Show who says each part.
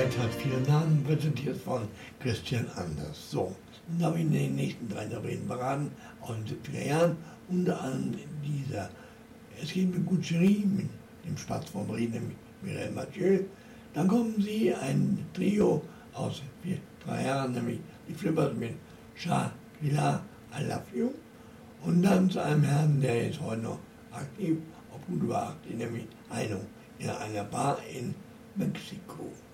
Speaker 1: Zeit hat viele Namen, präsentiert von Christian Anders. So, nun habe ich in den nächsten 3 Interpreten beraten, aus den 70er Jahren, unter anderem dieser, es geht mit Goucherie, mit dem Spatz von Brie, nämlich Mireille Mathieu. Dann kommen sie, ein Trio aus 3 Jahren, nämlich die Flippers mit Charles Villar, I Love You. Und dann zu einem Herrn, der ist heute noch aktiv, auf Boulevard, nämlich in einer Bar in Mexiko.